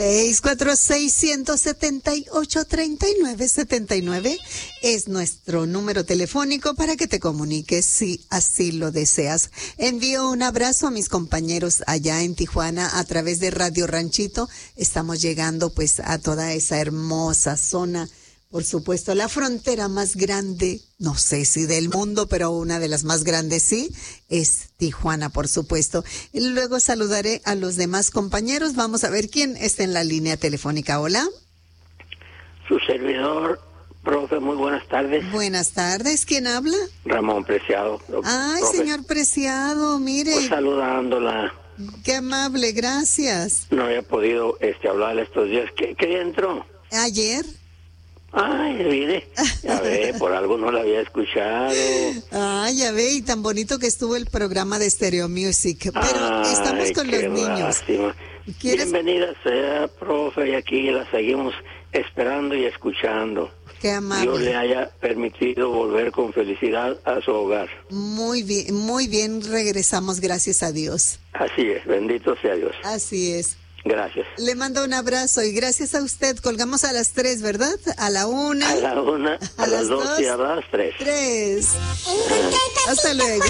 646-178-3979 es nuestro número telefónico para que te comuniques si así lo deseas. Envío un abrazo a mis compañeros allá en Tijuana a través de Radio Ranchito. Estamos llegando pues a toda esa hermosa zona. Por supuesto, la frontera más grande, no sé si del mundo, pero una de las más grandes sí, es Tijuana, por supuesto. Y luego saludaré a los demás compañeros. Vamos a ver quién está en la línea telefónica. Hola. Su servidor, profe, muy buenas tardes. Buenas tardes. ¿Quién habla? Ramón Preciado. Ay, profe. Señor Preciado, mire. Pues saludándola. Qué amable, gracias. No había podido hablar estos días. ¿Qué día entró? ¿Ayer? Ay, mire, ya ve, por algo no la había escuchado. Ah, ya ve, y tan bonito que estuvo el programa de Stereo Music. Pero estamos con los niños. Lástima. ¿Quieres? Bienvenida sea, profe, y aquí la seguimos esperando y escuchando. Qué amable. Dios le haya permitido volver con felicidad a su hogar. Muy bien, regresamos, gracias a Dios. Así es, bendito sea Dios. Así es. Gracias. Le mando un abrazo y gracias a usted. Colgamos a las 3, ¿verdad? A la 1. A la 1, a las 2 y a las 3. 3. Hasta luego.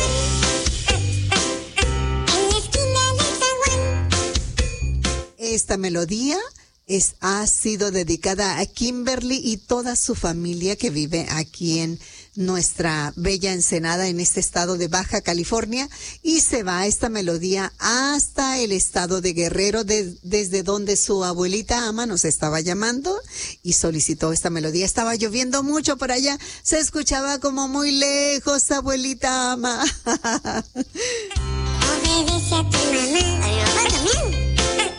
Esta melodía ha sido dedicada a Kimberly y toda su familia que vive aquí en nuestra bella Ensenada, en este estado de Baja California, y se va esta melodía hasta el estado de Guerrero, desde donde su abuelita Ama nos estaba llamando y solicitó esta melodía. Estaba lloviendo mucho por allá, se escuchaba como muy lejos, abuelita Ama. Obedece a tu mamá.